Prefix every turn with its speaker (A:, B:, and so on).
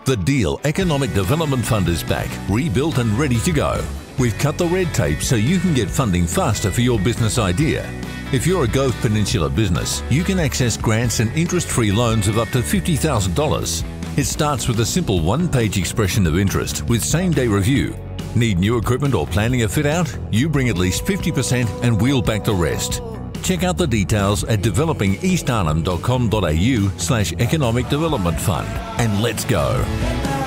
A: The Deal Economic Development Fund is back, rebuilt and ready to go. We've cut the red tape so you can get funding faster for your business idea. If you're a Gove Peninsula business, you can access grants and interest-free loans of up to $50,000. It starts with a simple one-page expression of interest with same-day review. Need new equipment or planning a fit-out? You bring at least 50% and we'll back the rest. Check out the details at developingeastarnhem.com.au/economic development fund. And let's go.